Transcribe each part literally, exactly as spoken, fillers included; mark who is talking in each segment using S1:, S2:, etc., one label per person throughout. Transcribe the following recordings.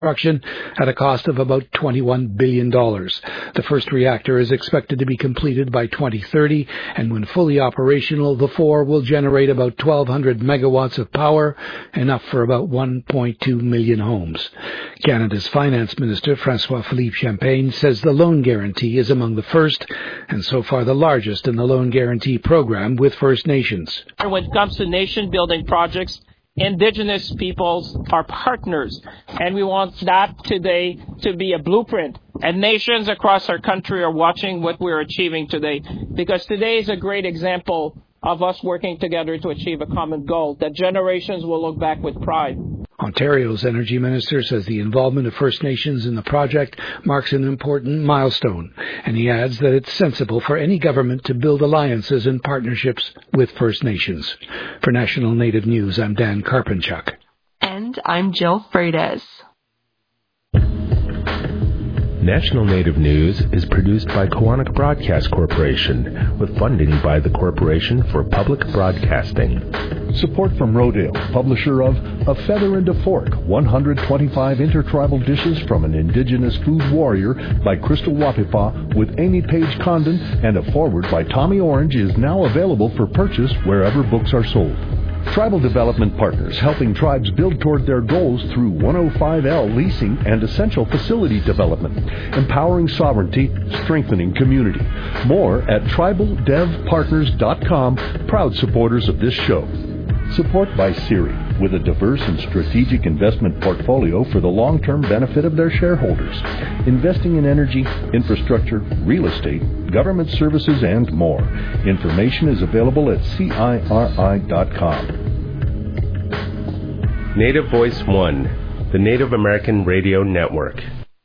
S1: construction at a cost of about twenty-one billion dollars. The first reactor is expected to be completed by twenty thirty, and when fully operational, the four will generate about twelve hundred megawatts of power, enough for about one point two million homes. Canada's Finance Minister, François-Philippe Champagne, says the loan guarantee is among the first, and so far the largest in the loan guarantee program with First Nations.
S2: When it comes to nation-building projects, Indigenous peoples are partners, and we want that today to be a blueprint. And nations across our country are watching what we're achieving today, because today is a great example of us working together to achieve a common goal that generations will look back with pride.
S1: Ontario's Energy Minister says the involvement of First Nations in the project marks an important milestone, and he adds that it's sensible for any government to build alliances and partnerships with First Nations. For National Native News, I'm Dan Karpenchuk.
S3: And I'm Jill Freitas.
S4: National Native News is produced by Koahnic Broadcast Corporation, with funding by the Corporation for Public Broadcasting.
S5: Support from Rodale, publisher of A Feather and a Fork, one hundred twenty-five intertribal dishes from an Indigenous food warrior by Crystal Wapipa, with Amy Page Condon, and a foreword by Tommy Orange, is now available for purchase wherever books are sold. Tribal Development Partners, helping tribes build toward their goals through one oh five L leasing and essential facility development, empowering sovereignty, strengthening community. More at tribal dev partners dot com, proud supporters of this show. Support by Siri, with a diverse and strategic investment portfolio for the long-term benefit of their shareholders, investing in energy, infrastructure, real estate, government services, and more. Information is available at C I R I dot com.
S4: Native Voice One, the Native American Radio Network.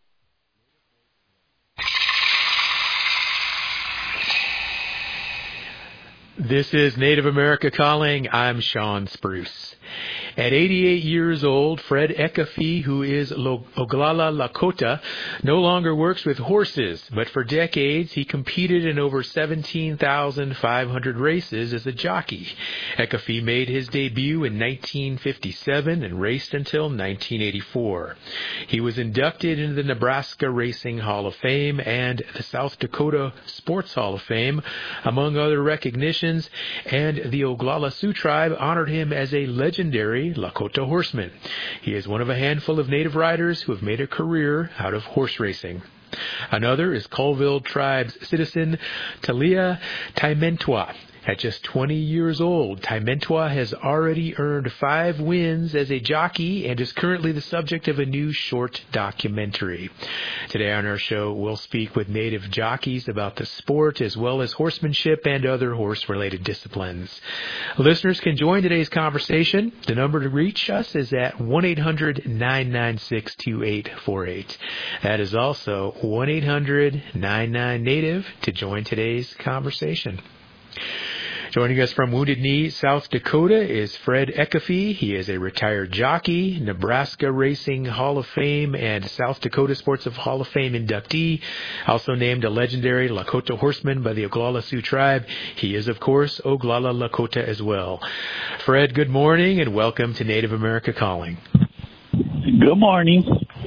S6: This is Native America Calling. I'm Sean Spruce. At eighty-eight years old, Fred Ekafi, who is Oglala Lakota, no longer works with horses, but for decades he competed in over seventeen thousand five hundred races as a jockey. Ekafi made his debut in nineteen fifty-seven and raced until nineteen eighty-four. He was inducted into the Nebraska Racing Hall of Fame and the South Dakota Sports Hall of Fame, among other recognitions, and the Oglala Sioux tribe honored him as a legendary Lakota horseman. He is one of a handful of native riders who have made a career out of horse racing. Another is Colville tribe's citizen Talia Taimentwa. At just twenty years old, Taimentwa has already earned five wins as a jockey and is currently the subject of a new short documentary. Today on our show, we'll speak with native jockeys about the sport as well as horsemanship and other horse-related disciplines. Listeners can join today's conversation. The number to reach us is at one eight hundred nine nine six two eight four eight. That is also one eight hundred nine nine Native to join today's conversation. Joining us from Wounded Knee, South Dakota, is Fred Ekafi. He is a retired jockey, Nebraska Racing Hall of Fame and South Dakota Sports Hall of Fame inductee, also named a legendary Lakota horseman by the Oglala Sioux tribe. He is, of course, Oglala Lakota as well. Fred, good morning and welcome to Native America Calling.
S7: Good morning.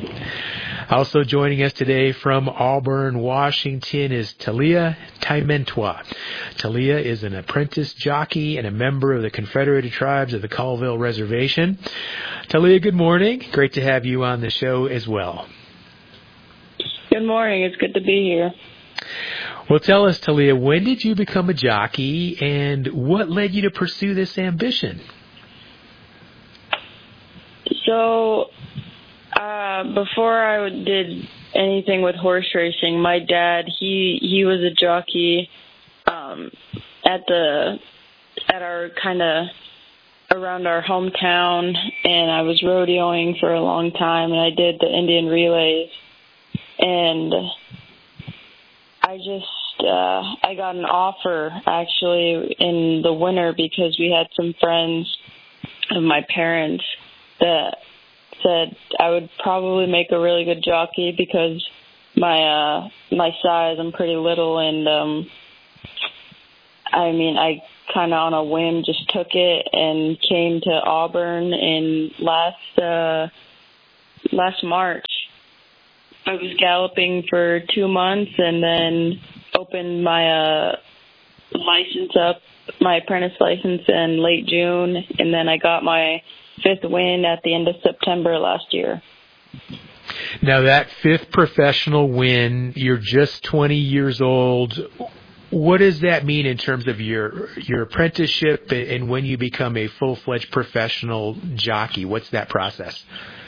S6: Also joining us today from Auburn, Washington, is Talia Taimentwa. Talia is an apprentice jockey and a member of the Confederated Tribes of the Colville Reservation. Talia, good morning. Great to have you on the show as well.
S8: Good morning. It's good to be here.
S6: Well, tell us, Talia, when did you become a jockey and what led you to pursue this ambition?
S8: So, Uh, before I did anything with horse racing, my dad, he, he was a jockey um, at the at our kind of around our hometown, and I was rodeoing for a long time, and I did the Indian relays, and I just uh, I got an offer actually in the winter because we had some friends of my parents that said I would probably make a really good jockey because my uh, my size, I'm pretty little, and um, I mean, I kind of on a whim just took it and came to Auburn in last uh, last March. I was galloping for two months and then opened my uh, license up, my apprentice license in late June, and then I got my fifth win at the end of September last year.
S6: Now, that fifth professional win, you're just twenty years old. What does that mean in terms of your your apprenticeship and when you become a full-fledged professional jockey? What's that process?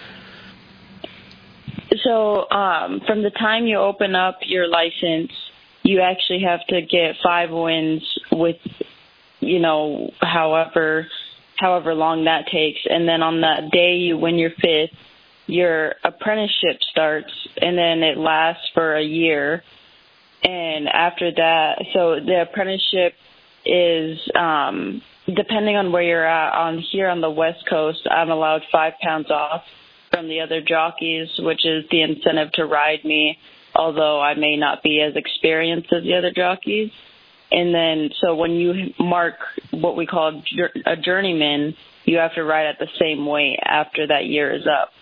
S8: So um, from the time you open up your license, you actually have to get five wins with, you know, however however long that takes. And then on that day you win your fifth, your apprenticeship starts, and then it lasts for a year. And after that, so the apprenticeship is, um, depending on where you're at, on here on the West Coast, I'm allowed five pounds off from the other jockeys, which is the incentive to ride me, although I may not be as experienced as the other jockeys. And then, so when you mark what we call a journeyman, you have to ride at the same weight after that year is up.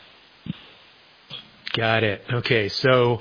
S6: Got it. Okay, so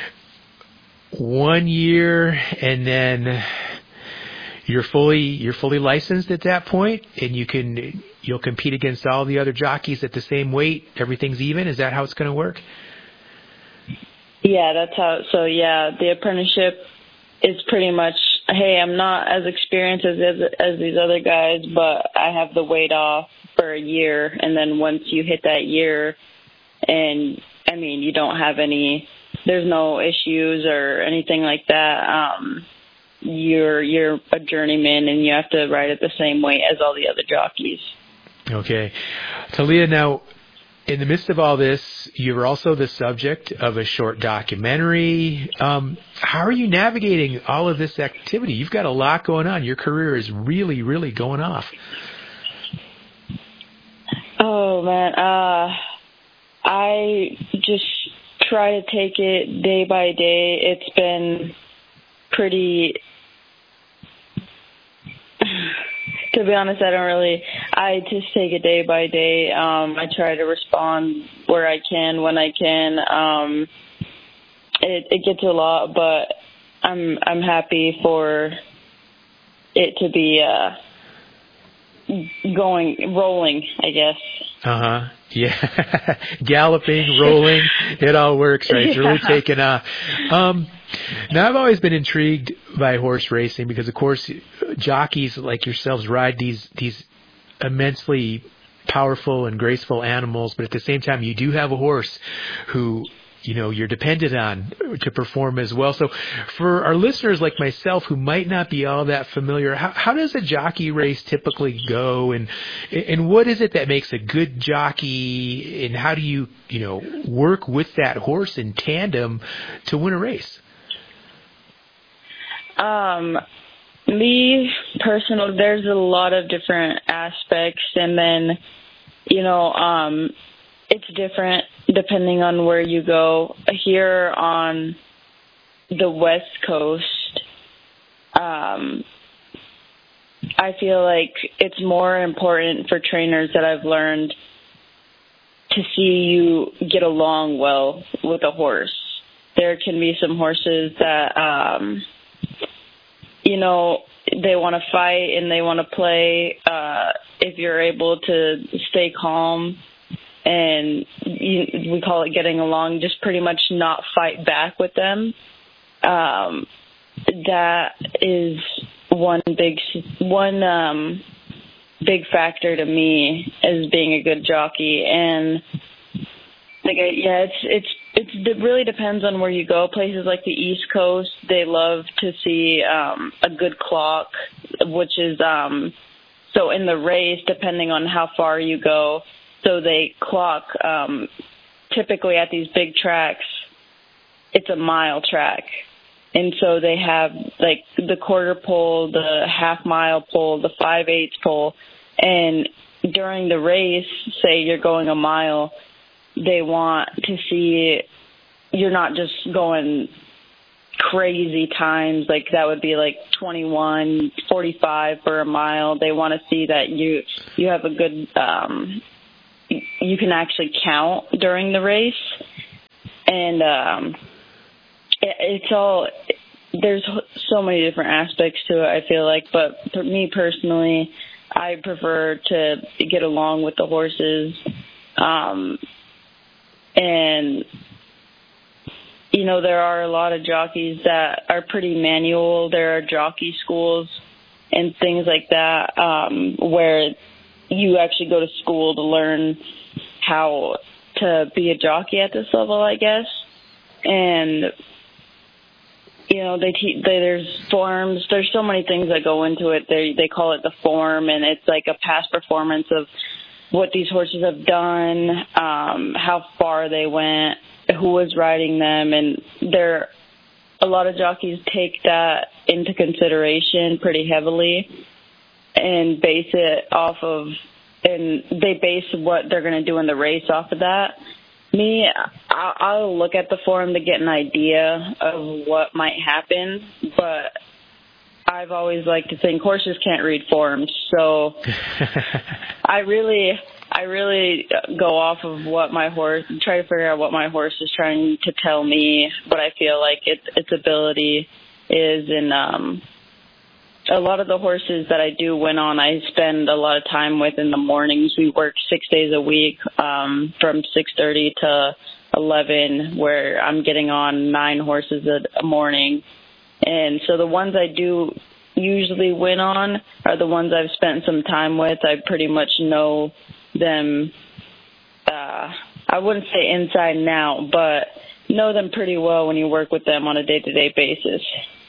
S6: one year, and then you're fully you're fully licensed at that point, and you can you'll compete against all the other jockeys at the same weight. Everything's even. Is that how it's going to work?
S8: Yeah, that's how. So yeah, the apprenticeship is pretty much, hey, I'm not as experienced as as these other guys, but I have the weight off for a year, and then once you hit that year, and I mean, you don't have any, there's no issues or anything like that. Um, you're you're a journeyman, and you have to ride at the same weight as all the other jockeys. Okay,
S6: Talia, now, in the midst of all this, you're also the subject of a short documentary. Um, how are you navigating all of this activity? You've got a lot going on. Your career is really, really going off.
S8: Oh, man. Uh, I just try to take it day by day. It's been pretty... To be honest, I don't really, I just take it day by day. Um, I try to respond where I can, when I can. Um, it, it gets a lot, but I'm, I'm happy for it to be, uh, going, rolling, I guess.
S6: Uh-huh. Yeah. Galloping, rolling, it all works, right? It's really yeah. taken off. Um, Now, I've always been intrigued by horse racing because, of course, jockeys like yourselves ride these these immensely powerful and graceful animals, but at the same time, you do have a horse who, you know, you're dependent on to perform as well. So for our listeners like myself who might not be all that familiar, how, how does a jockey race typically go, and and what is it that makes a good jockey, and how do you, you know, work with that horse in tandem to win a race?
S8: Um, me personally, there's a lot of different aspects, and then, you know, um, it's different depending on where you go. Here on the West Coast, um, I feel like it's more important for trainers that I've learned to see you get along well with a horse. There can be some horses that, um, you know, they want to fight and they want to play. Uh, if you're able to stay calm and you, we call it getting along, just pretty much not fight back with them. Um, that is one big, one, um, big factor to me as being a good jockey. And like, I, yeah, it's, it's, it's, it really depends on where you go. Places like the East Coast, they love to see, um, a good clock, which is, um, so in the race, depending on how far you go, so they clock, um, typically at these big tracks, it's a mile track. And so they have like the quarter pole, the half mile pole, the five eighths pole. And during the race, say you're going a mile, they want to see you're not just going crazy times. Like that would be like twenty-one forty-five for a mile. They want to see that you, you have a good, um, you can actually count during the race. And um, it, it's all, there's so many different aspects to it, I feel like. But for me personally, I prefer to get along with the horses. Um, and, you know, there are a lot of jockeys that are pretty manual. There are jockey schools and things like that, um, where you actually go to school to learn how to be a jockey at this level, I guess. And, you know, they, te- they there's forms. There's so many things that go into it. They they call it the form, and it's like a past performance of what these horses have done, um, how far they went, who was riding them, and there a lot of jockeys take that into consideration pretty heavily and base it off of, and they base what they're going to do in the race off of that. Me, I'll look at the form to get an idea of what might happen, but I've always liked to think horses can't read forms, so I really, I really go off of what my horse, try to figure out what my horse is trying to tell me, what I feel like its its ability is, and um, a lot of the horses that I do win on, I spend a lot of time with in the mornings. We work six days a week, um, from six thirty to eleven, where I'm getting on nine horses a morning. And so the ones I do usually win on are the ones I've spent some time with. I pretty much know them, uh, I wouldn't say inside and out, but know them pretty well when you work with them on a day-to-day basis.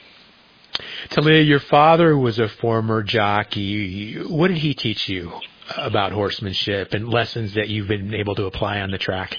S6: Talia, your father was a former jockey. What did he teach you about horsemanship and lessons that you've been able to apply on the track?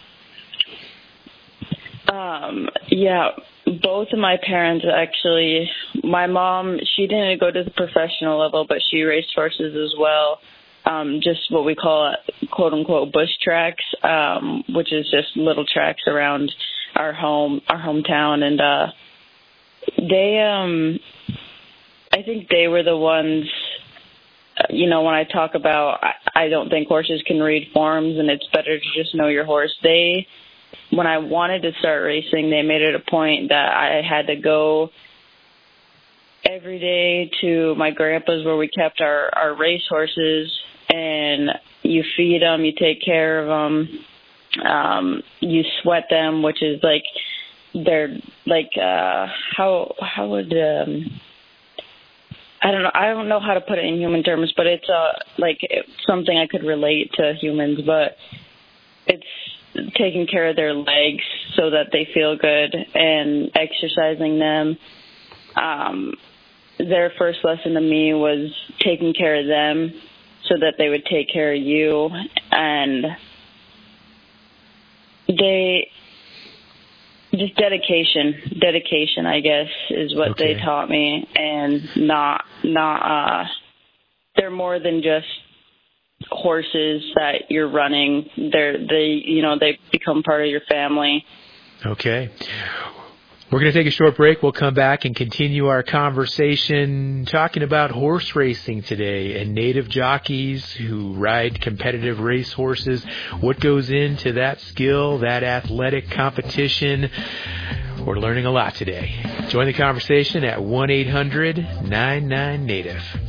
S8: Um, yeah, both of my parents actually. My mom, she didn't go to the professional level, but she raced horses as well. Um, just what we call quote unquote bush tracks, um, which is just little tracks around our home, our hometown, and uh, they, um, I think they were the ones. You know, when I talk about, I, I don't think horses can read forms, and it's better to just know your horse. They. When I wanted to start racing, they made it a point that I had to go every day to my grandpa's where we kept our, our race horses, and you feed them, you take care of them, um, you sweat them, which is like, they're like, uh, how, how would, um, I don't know, I don't know how to put it in human terms, but it's, uh, like it's something I could relate to humans, but it's taking care of their legs so that they feel good and exercising them. Um, their first lesson to me was taking care of them so that they would take care of you. And they, just dedication, dedication, I guess, is what okay. they taught me, and not, not, uh, they're more than just horses that you're running. They're, they, you know, they become part of your family.
S6: Okay. We're going to take a short break. We'll come back and continue our conversation talking about horse racing today and native jockeys who ride competitive race horses. What goes into that skill, that athletic competition? We're learning a lot today. Join the conversation at one eight hundred nine nine native.